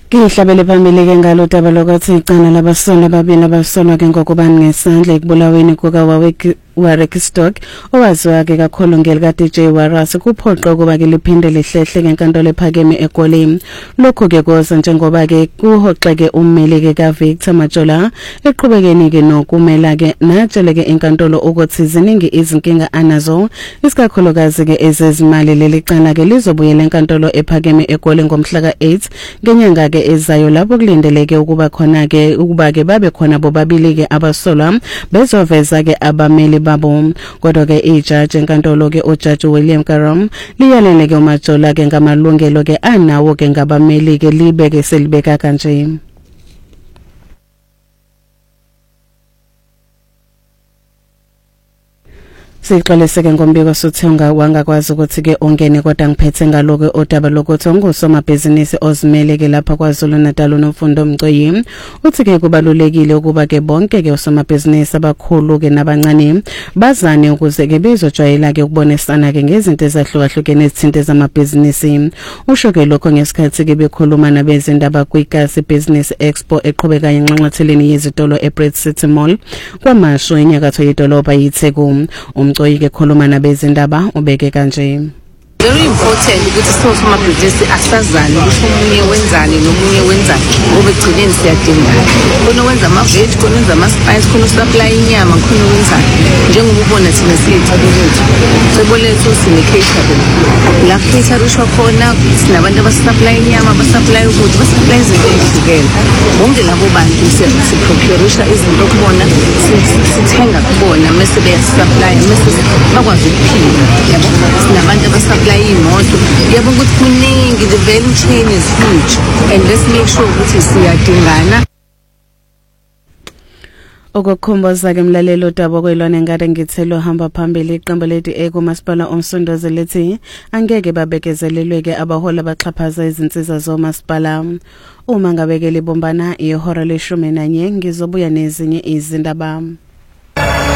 Ngihlabele phambili ke ngalo daba lokuthi icala labasona ababili abasonwa ke ngokubani ngesandla ekubulaweni kuka Warwick Stock owaziwa ke kakhulu ngelika DJ Waras kuphoqa ukuba ke liphinde lihlehle ngenkantolo ephakeme eGoli. Lokho ke koza njengoba ke kuhoxeke ummeli ke kaVictor Majola eqhubekeni ke nokumela ke natshele ke inkantolo ukuthi ziningi izinkinga anazo isikakhulukazi ke ezezimali lelicala ke lizobuyela enkantolo ephakeme eGoli ngomhla ka8 ngenyanga ke ezayo lapho kulindeleke ukuba khona ke ukuba ke babe khona bobabili ke abasolwa bezoveza ke abameli babo. Kodwa ke ijaji enkantolo ke uJaji William Karam liyalele ke uMajola ke ngamalungelo ke anawo ke ngabameli ke libeke selibeka kanje. Siqaleseke ngombiko suthenga wangakwazi ukuthi ke ongene kodwa ngiphethe ngaloko odaba lokuthi ngusomabhizinisi ozimele ke lapha kwaZulu Natal uNomfundo Mcoyi uthi ke kubalulekile ukuba ke bonke ke osomabhizinisi abakhulu ke nabancane bazane ukuze ke bezojwayela ke ukubonisana ke ngezinto ezahlukahlukene ezithinta zamabhizinisi. Usho ke lokho ngesikhathi ke bekhuluma nabezindaba kwiKasi Business Expo eqhubeka inxanxatheleni yezitolo eBread City Mall kwamasho enyakatho yedolobha yiTheku. Umcoyi ke khuluma nabezindaba ubeke kanje. Very important ukuthi sosomabhizinisi asazane ukuthi umunye wenzani nomunye wenzani ngoba egcineni siyadingana. Khona wenza ama-veg, khona wenza ama-spice, khona usupply inyama, khona wenzani. Njengoba ubona thina siyithole lethu. Sekulethu sine-catering. La caterisho khona sinabantu abasupply inyama, abasupply ukudla, abasupply izinto ezihlukene. Bonke labo bantu siprocurisha izinto kubona, sithenga kubona mase beyasupply, mase bakwazi ukuphila. Yabo sinabantu abasupply imoto yabo ukuthi kuningi, the value chain is huge and let's make sure ukuthi siyadingana. Ukukhumbuza ke mlalelo daba kwelwane ngade ngithelo hamba phambili iqembu leti ekumasipala omsundoze lethi angeke babekezelelwe ke abahola baxhaphaza izinsiza zomasipala. Uma ngabekele bombana ihora le 11 ngizobuya nezinye izindaba.